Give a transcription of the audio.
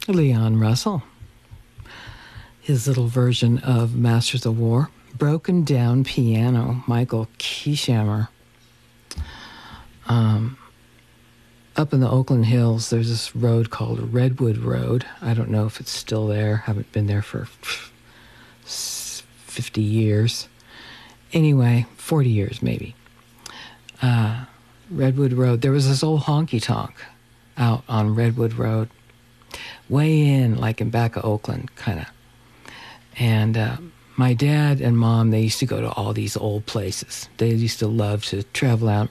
Leon Russell, his little version of Masters of War. Broken Down Piano, Michael Keeshammer. Up in the Oakland Hills, there's this road called Redwood Road. I don't know if it's still there. Haven't been there for 50 years. Anyway, 40 years maybe. Redwood Road. There was this old honky-tonk out on Redwood Road. Way in, like in back of Oakland, kind of. And my dad and mom, they used to go to all these old places. They used to love to travel out